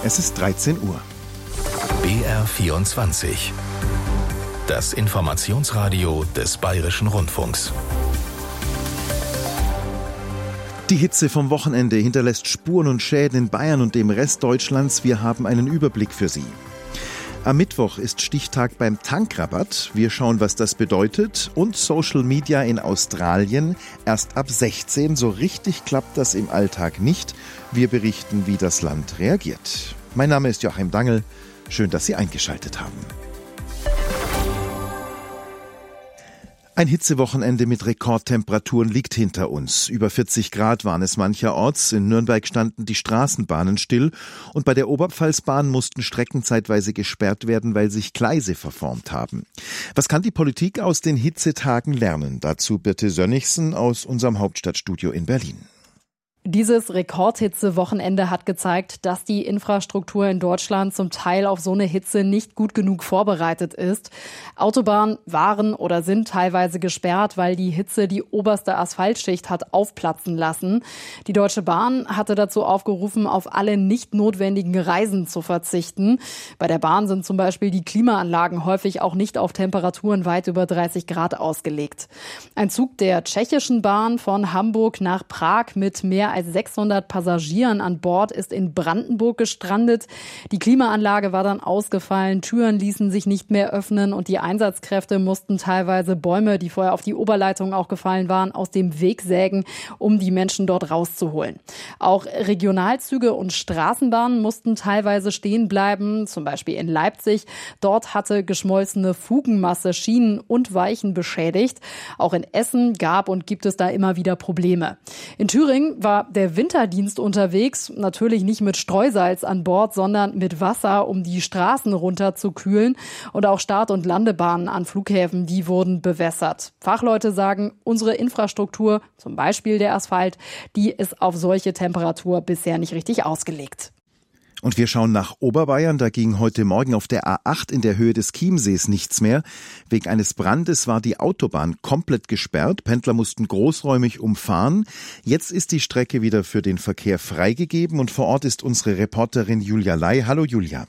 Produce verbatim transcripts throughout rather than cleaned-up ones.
Es ist dreizehn Uhr. B R vierundzwanzig. Das Informationsradio des Bayerischen Rundfunks. Die Hitze vom Wochenende hinterlässt Spuren und Schäden in Bayern und dem Rest Deutschlands. Wir haben einen Überblick für Sie. Am Mittwoch ist Stichtag beim Tankrabatt. Wir schauen, was das bedeutet. Und Social Media in Australien erst ab sechzehn. So richtig klappt das im Alltag nicht. Wir berichten, wie das Land reagiert. Mein Name ist Joachim Dangl. Schön, dass Sie eingeschaltet haben. Ein Hitzewochenende mit Rekordtemperaturen liegt hinter uns. Über vierzig Grad waren es mancherorts. In Nürnberg standen die Straßenbahnen still und bei der Oberpfalzbahn mussten Strecken zeitweise gesperrt werden, weil sich Gleise verformt haben. Was kann die Politik aus den Hitzetagen lernen? Dazu Birte Sönnigsen aus unserem Hauptstadtstudio in Berlin. Dieses Rekordhitze-Wochenende hat gezeigt, dass die Infrastruktur in Deutschland zum Teil auf so eine Hitze nicht gut genug vorbereitet ist. Autobahnen waren oder sind teilweise gesperrt, weil die Hitze die oberste Asphaltschicht hat aufplatzen lassen. Die Deutsche Bahn hatte dazu aufgerufen, auf alle nicht notwendigen Reisen zu verzichten. Bei der Bahn sind zum Beispiel die Klimaanlagen häufig auch nicht auf Temperaturen weit über dreißig Grad ausgelegt. Ein Zug der tschechischen Bahn von Hamburg nach Prag mit mehr als sechshundert Passagieren an Bord ist in Brandenburg gestrandet. Die Klimaanlage war dann ausgefallen, Türen ließen sich nicht mehr öffnen und die Einsatzkräfte mussten teilweise Bäume, die vorher auf die Oberleitung auch gefallen waren, aus dem Weg sägen, um die Menschen dort rauszuholen. Auch Regionalzüge und Straßenbahnen mussten teilweise stehen bleiben, zum Beispiel in Leipzig. Dort hatte geschmolzene Fugenmasse Schienen und Weichen beschädigt. Auch in Essen gab und gibt es da immer wieder Probleme. In Thüringen war der Winterdienst unterwegs, natürlich nicht mit Streusalz an Bord, sondern mit Wasser, um die Straßen runterzukühlen. Und auch Start- und Landebahnen an Flughäfen, die wurden bewässert. Fachleute sagen, unsere Infrastruktur, zum Beispiel der Asphalt, die ist auf solche Temperatur bisher nicht richtig ausgelegt. Und wir schauen nach Oberbayern. Da ging heute Morgen auf der A acht in der Höhe des Chiemsees nichts mehr. Wegen eines Brandes war die Autobahn komplett gesperrt. Pendler mussten großräumig umfahren. Jetzt ist die Strecke wieder für den Verkehr freigegeben. Und vor Ort ist unsere Reporterin Julia Lai. Hallo Julia.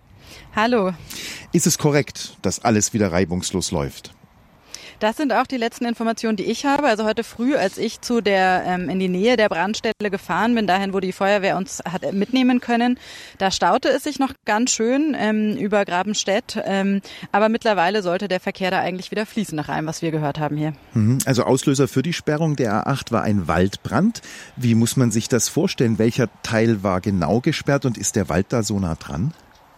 Hallo. Ist es korrekt, dass alles wieder reibungslos läuft? Das sind auch die letzten Informationen, die ich habe. Also heute früh, als ich zu der ähm, in die Nähe der Brandstelle gefahren bin, dahin, wo die Feuerwehr uns hat mitnehmen können, da staute es sich noch ganz schön ähm, über Grabenstedt. Ähm, aber mittlerweile sollte der Verkehr da eigentlich wieder fließen, nach allem, was wir gehört haben hier. Also Auslöser für die Sperrung der A acht war ein Waldbrand. Wie muss man sich das vorstellen? Welcher Teil war genau gesperrt und ist der Wald da so nah dran?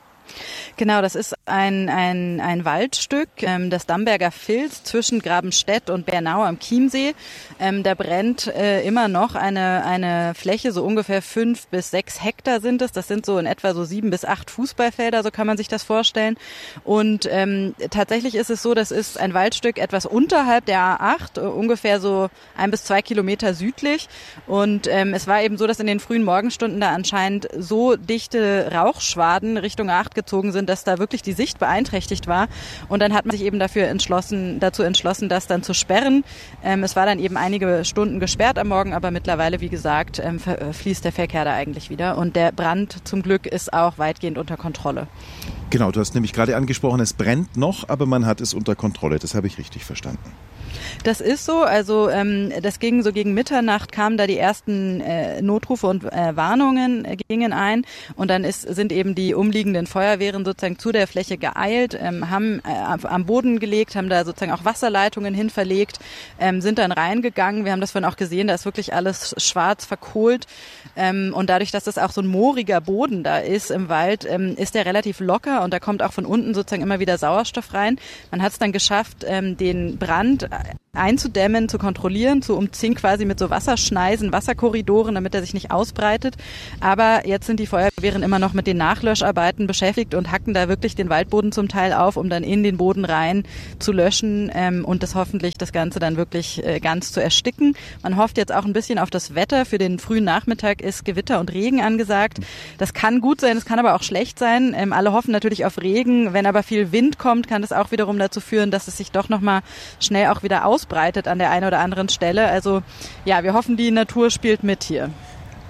Genau, das ist ein ein ein Waldstück, ähm, das Damberger Vils zwischen Grabenstedt und Bernau am Chiemsee. Ähm, da brennt äh, immer noch eine eine Fläche, so ungefähr fünf bis sechs Hektar sind es. Das sind so in etwa so sieben bis acht Fußballfelder, so kann man sich das vorstellen. Und ähm, tatsächlich ist es so, das ist ein Waldstück etwas unterhalb der A acht, äh, ungefähr so ein bis zwei Kilometer südlich. Und ähm, es war eben so, dass in den frühen Morgenstunden da anscheinend so dichte Rauchschwaden Richtung A acht gezogen sind, dass da wirklich die Sicht beeinträchtigt war. Und dann hat man sich eben dafür entschlossen, dazu entschlossen, das dann zu sperren. Ähm, es war dann eben einige Stunden gesperrt am Morgen, aber mittlerweile, wie gesagt, ähm, fließt der Verkehr da eigentlich wieder. Und der Brand zum Glück ist auch weitgehend unter Kontrolle. Genau, du hast nämlich gerade angesprochen, es brennt noch, aber man hat es unter Kontrolle. Das habe ich richtig verstanden. Das ist so, also ähm, das ging so gegen Mitternacht, kamen da die ersten äh, Notrufe und äh, Warnungen äh, gingen ein und dann ist, sind eben die umliegenden Feuerwehren sozusagen zu der Fläche geeilt, ähm, haben äh, am Boden gelegt, haben da sozusagen auch Wasserleitungen hin verlegt, ähm, sind dann reingegangen. Wir haben das vorhin auch gesehen, da ist wirklich alles schwarz verkohlt ähm, und dadurch, dass das auch so ein mooriger Boden da ist im Wald, ähm, ist der relativ locker und da kommt auch von unten sozusagen immer wieder Sauerstoff rein. Man hat es dann geschafft, ähm, den Brand einzudämmen, zu kontrollieren, zu umziehen quasi mit so Wasserschneisen, Wasserkorridoren, damit er sich nicht ausbreitet. Aber jetzt sind die Feuerwehren immer noch mit den Nachlöscharbeiten beschäftigt und hacken da wirklich den Waldboden zum Teil auf, um dann in den Boden rein zu löschen ähm, und das hoffentlich das Ganze dann wirklich äh, ganz zu ersticken. Man hofft jetzt auch ein bisschen auf das Wetter. Für den frühen Nachmittag ist Gewitter und Regen angesagt. Das kann gut sein, es kann aber auch schlecht sein. Ähm, alle hoffen natürlich auf Regen. Wenn aber viel Wind kommt, kann das auch wiederum dazu führen, dass es sich doch nochmal schnell auch wieder ausbreitet an der einen oder anderen Stelle. Also ja, wir hoffen, die Natur spielt mit hier.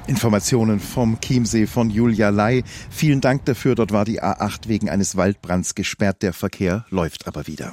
Informationen vom Chiemsee von Julia Lai. Vielen Dank dafür. Dort war die A acht wegen eines Waldbrands gesperrt. Der Verkehr läuft aber wieder.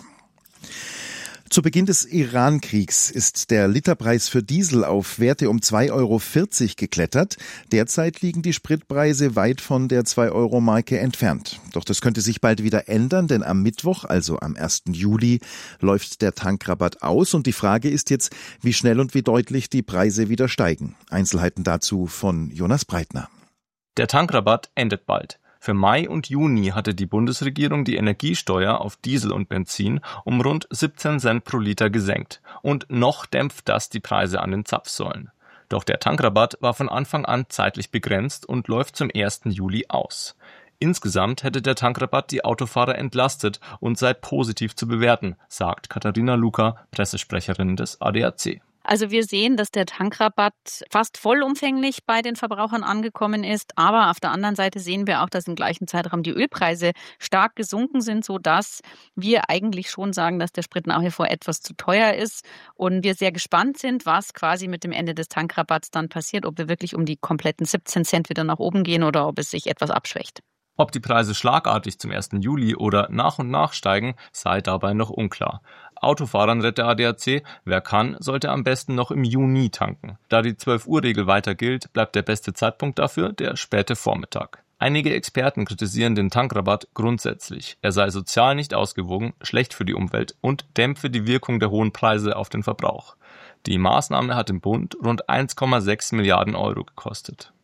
Zu Beginn des Iran-Kriegs ist der Literpreis für Diesel auf Werte um zwei Euro vierzig geklettert. Derzeit liegen die Spritpreise weit von der zwei Euro Marke entfernt. Doch das könnte sich bald wieder ändern, denn am Mittwoch, also am ersten Juli, läuft der Tankrabatt aus. Und die Frage ist jetzt, wie schnell und wie deutlich die Preise wieder steigen. Einzelheiten dazu von Jonas Breitner. Der Tankrabatt endet bald. Für Mai und Juni hatte die Bundesregierung die Energiesteuer auf Diesel und Benzin um rund siebzehn Cent pro Liter gesenkt. Und noch dämpft das die Preise an den Zapfsäulen. Doch der Tankrabatt war von Anfang an zeitlich begrenzt und läuft zum ersten Juli aus. Insgesamt hätte der Tankrabatt die Autofahrer entlastet und sei positiv zu bewerten, sagt Katharina Luka, Pressesprecherin des A D A C. Also wir sehen, dass der Tankrabatt fast vollumfänglich bei den Verbrauchern angekommen ist. Aber auf der anderen Seite sehen wir auch, dass im gleichen Zeitraum die Ölpreise stark gesunken sind, sodass wir eigentlich schon sagen, dass der Sprit nach wie vor etwas zu teuer ist. Und wir sehr gespannt sind, was quasi mit dem Ende des Tankrabatts dann passiert, ob wir wirklich um die kompletten siebzehn Cent wieder nach oben gehen oder ob es sich etwas abschwächt. Ob die Preise schlagartig zum ersten Juli oder nach und nach steigen, sei dabei noch unklar. Autofahrern rät der A D A C, wer kann, sollte am besten noch im Juni tanken. Da die zwölf Uhr Regel weiter gilt, bleibt der beste Zeitpunkt dafür der späte Vormittag. Einige Experten kritisieren den Tankrabatt grundsätzlich. Er sei sozial nicht ausgewogen, schlecht für die Umwelt und dämpfe die Wirkung der hohen Preise auf den Verbrauch. Die Maßnahme hat im Bund rund eins Komma sechs Milliarden Euro gekostet.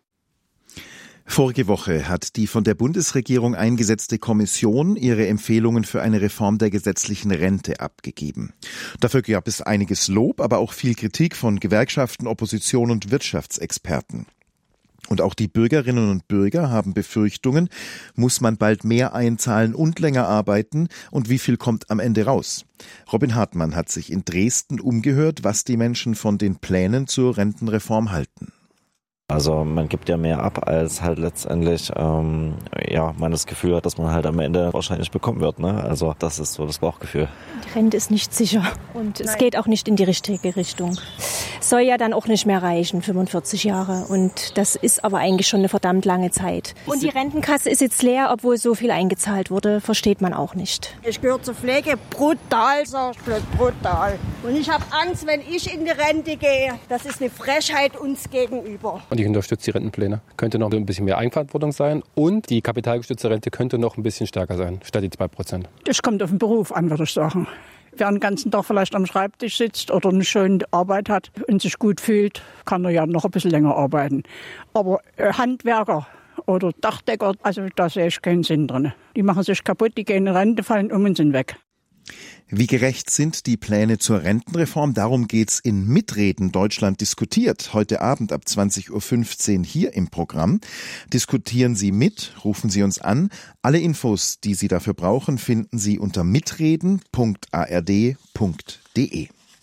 Vorige Woche hat die von der Bundesregierung eingesetzte Kommission ihre Empfehlungen für eine Reform der gesetzlichen Rente abgegeben. Dafür gab es einiges Lob, aber auch viel Kritik von Gewerkschaften, Opposition und Wirtschaftsexperten. Und auch die Bürgerinnen und Bürger haben Befürchtungen, muss man bald mehr einzahlen und länger arbeiten und wie viel kommt am Ende raus? Robin Hartmann hat sich in Dresden umgehört, was die Menschen von den Plänen zur Rentenreform halten. Also man gibt ja mehr ab, als halt letztendlich ähm, ja man das Gefühl hat, dass man halt am Ende wahrscheinlich bekommen wird. Ne? Also das ist so das Bauchgefühl. Die Rente ist nicht sicher und Nein. es geht auch nicht in die richtige Richtung. Soll ja dann auch nicht mehr reichen, fünfundvierzig Jahre. Und das ist aber eigentlich schon eine verdammt lange Zeit. Und die Rentenkasse ist jetzt leer, obwohl so viel eingezahlt wurde, versteht man auch nicht. Ich gehöre zur Pflege, brutal, sag ich, brutal. Und ich habe Angst, wenn ich in die Rente gehe. Das ist eine Frechheit uns gegenüber. Und ich unterstütze die Rentenpläne. Könnte noch ein bisschen mehr Eigenverantwortung sein und die kapitalgestützte Rente könnte noch ein bisschen stärker sein, statt die zwei Prozent. Das kommt auf den Beruf an, würde ich sagen. Wer den ganzen Tag vielleicht am Schreibtisch sitzt oder eine schöne Arbeit hat und sich gut fühlt, kann er ja noch ein bisschen länger arbeiten. Aber Handwerker oder Dachdecker, also da sehe ich keinen Sinn drin. Die machen sich kaputt, die gehen in Rente, fallen um und sind weg. Wie gerecht sind die Pläne zur Rentenreform? Darum geht's in Mitreden Deutschland diskutiert. Heute Abend ab zwanzig Uhr fünfzehn hier im Programm. Diskutieren Sie mit, rufen Sie uns an. Alle Infos, die Sie dafür brauchen, finden Sie unter mitreden punkt a r d punkt d e.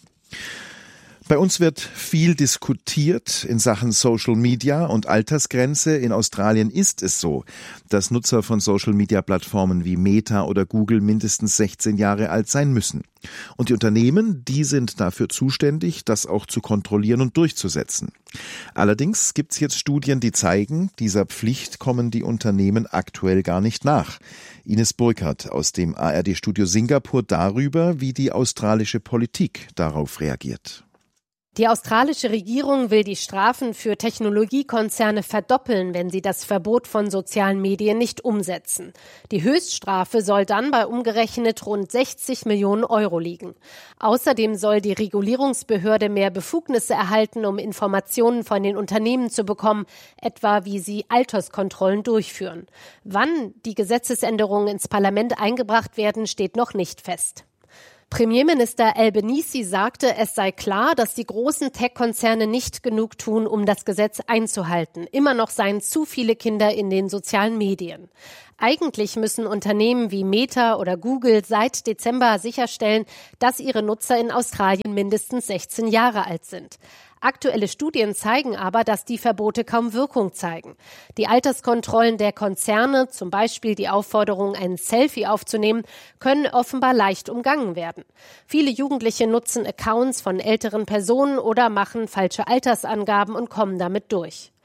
Bei uns wird viel diskutiert in Sachen Social Media und Altersgrenze. In Australien ist es so, dass Nutzer von Social Media Plattformen wie Meta oder Google mindestens sechzehn Jahre alt sein müssen. Und die Unternehmen, die sind dafür zuständig, das auch zu kontrollieren und durchzusetzen. Allerdings gibt es jetzt Studien, die zeigen, dieser Pflicht kommen die Unternehmen aktuell gar nicht nach. Ines Burkhardt aus dem A R D-Studio Singapur darüber, wie die australische Politik darauf reagiert. Die australische Regierung will die Strafen für Technologiekonzerne verdoppeln, wenn sie das Verbot von sozialen Medien nicht umsetzen. Die Höchststrafe soll dann bei umgerechnet rund sechzig Millionen Euro liegen. Außerdem soll die Regulierungsbehörde mehr Befugnisse erhalten, um Informationen von den Unternehmen zu bekommen, etwa wie sie Alterskontrollen durchführen. Wann die Gesetzesänderungen ins Parlament eingebracht werden, steht noch nicht fest. Premierminister Albanese sagte, es sei klar, dass die großen Tech-Konzerne nicht genug tun, um das Gesetz einzuhalten. Immer noch seien zu viele Kinder in den sozialen Medien. Eigentlich müssen Unternehmen wie Meta oder Google seit Dezember sicherstellen, dass ihre Nutzer in Australien mindestens sechzehn Jahre alt sind. Aktuelle Studien zeigen aber, dass die Verbote kaum Wirkung zeigen. Die Alterskontrollen der Konzerne, zum Beispiel die Aufforderung, ein Selfie aufzunehmen, können offenbar leicht umgangen werden. Viele Jugendliche nutzen Accounts von älteren Personen oder machen falsche Altersangaben und kommen damit durch.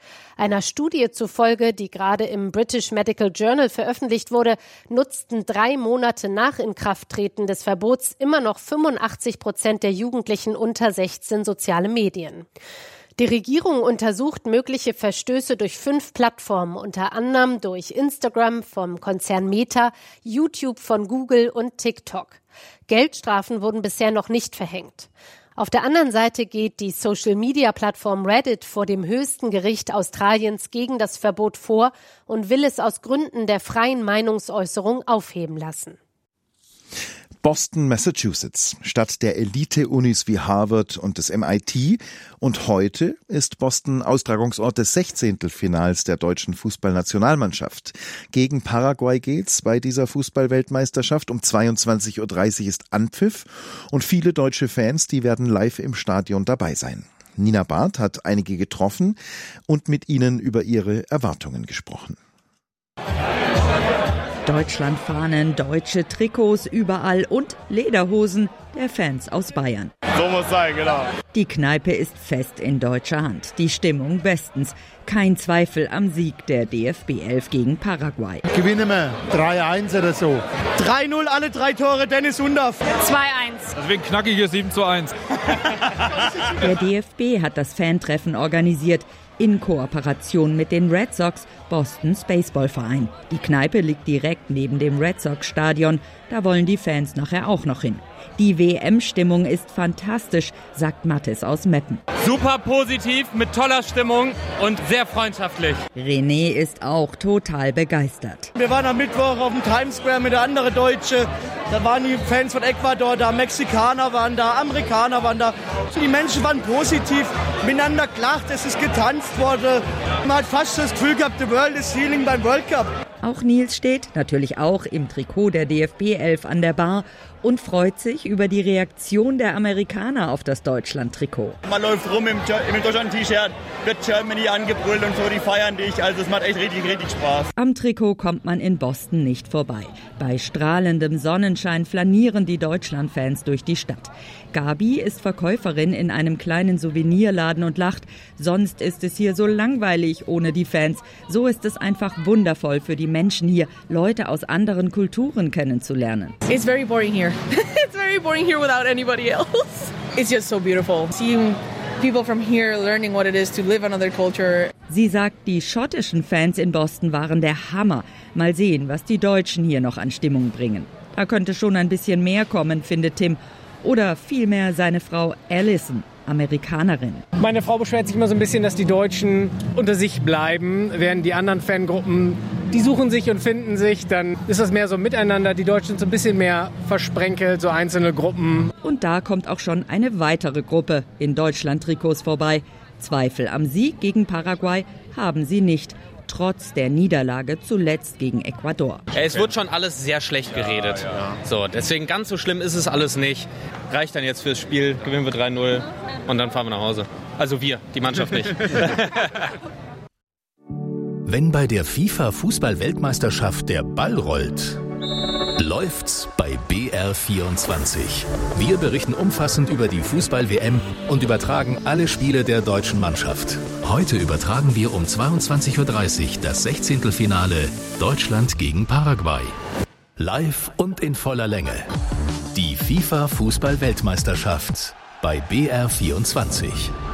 Einer Studie zufolge, die gerade im British Medical Journal veröffentlicht wurde, nutzten drei Monate nach Inkrafttreten des Verbots immer noch fünfundachtzig Prozent der Jugendlichen unter sechzehn soziale Medien. Die Regierung untersucht mögliche Verstöße durch fünf Plattformen, unter anderem durch Instagram vom Konzern Meta, YouTube von Google und TikTok. Geldstrafen wurden bisher noch nicht verhängt. Auf der anderen Seite geht die Social-Media-Plattform Reddit vor dem höchsten Gericht Australiens gegen das Verbot vor und will es aus Gründen der freien Meinungsäußerung aufheben lassen. Boston, Massachusetts, Stadt der Elite-Unis wie Harvard und des M I T. Und heute ist Boston Austragungsort des Sechzehntelfinals der deutschen Fußballnationalmannschaft. Gegen Paraguay geht's bei dieser Fußballweltmeisterschaft. Um zweiundzwanzig Uhr dreißig ist Anpfiff und viele deutsche Fans, die werden live im Stadion dabei sein. Nina Barth hat einige getroffen und mit ihnen über ihre Erwartungen gesprochen. Deutschlandfahnen, deutsche Trikots überall und Lederhosen der Fans aus Bayern. So muss sein, genau. Die Kneipe ist fest in deutscher Hand. Die Stimmung bestens. Kein Zweifel am Sieg der D F B elf gegen Paraguay. Gewinnen wir drei eins oder so. drei null, alle drei Tore, Dennis Undaff. zwei eins. Das wird knackiges sieben zu eins. Der D F B hat das Fantreffen organisiert. In Kooperation mit den Red Sox, Bostons Baseballverein. Die Kneipe liegt direkt neben dem Red Sox Stadion. Da wollen die Fans nachher auch noch hin. Die W M-Stimmung ist fantastisch, sagt Mathis aus Meppen. Super positiv, mit toller Stimmung und sehr freundschaftlich. René ist auch total begeistert. Wir waren am Mittwoch auf dem Times Square mit der anderen Deutsche. Da waren die Fans von Ecuador da, Mexikaner waren da, Amerikaner waren da. Die Menschen waren positiv, miteinander gelacht, es ist getanzt worden. Man hat fast das Gefühl gehabt, the world is healing beim World Cup. Auch Nils steht, natürlich auch im Trikot der D F B elf an der Bar und freut sich über die Reaktion der Amerikaner auf das Deutschland-Trikot. Man läuft rum im, im Deutschland-T-Shirt, wird Germany angebrüllt und so, die feiern dich, also es macht echt richtig, richtig Spaß. Am Trikot kommt man in Boston nicht vorbei. Bei strahlendem Sonnenschein flanieren die Deutschland-Fans durch die Stadt. Gabi ist Verkäuferin in einem kleinen Souvenirladen und lacht. Sonst ist es hier so langweilig ohne die Fans. So ist es einfach wundervoll für die Menschen hier, Leute aus anderen Kulturen kennenzulernen. It's very boring here. It's very boring here without anybody else. It's just so beautiful. Seeing people from here learning what it is to live another culture. Sie sagt, die schottischen Fans in Boston waren der Hammer. Mal sehen, was die Deutschen hier noch an Stimmung bringen. Da könnte schon ein bisschen mehr kommen, findet Tim. Oder vielmehr seine Frau Alison, Amerikanerin. Meine Frau beschwert sich immer so ein bisschen, dass die Deutschen unter sich bleiben, während die anderen Fangruppen, die suchen sich und finden sich. Dann ist das mehr so miteinander. Die Deutschen sind so ein bisschen mehr versprenkelt, so einzelne Gruppen. Und da kommt auch schon eine weitere Gruppe in Deutschland-Trikots vorbei. Zweifel am Sieg gegen Paraguay haben sie nicht. Trotz der Niederlage zuletzt gegen Ecuador. Es wird schon alles sehr schlecht geredet. Ja, ja. So, deswegen ganz so schlimm ist es alles nicht. Reicht dann jetzt fürs Spiel, gewinnen wir drei null und dann fahren wir nach Hause. Also wir, die Mannschaft nicht. Wenn bei der FIFA-Fußball-Weltmeisterschaft der Ball rollt, läuft's bei B R vierundzwanzig. Wir berichten umfassend über die Fußball-W M und übertragen alle Spiele der deutschen Mannschaft. Heute übertragen wir um zweiundzwanzig Uhr dreißig das Sechzehntelfinale Deutschland gegen Paraguay. Live und in voller Länge. Die FIFA-Fußball-Weltmeisterschaft bei B R vierundzwanzig.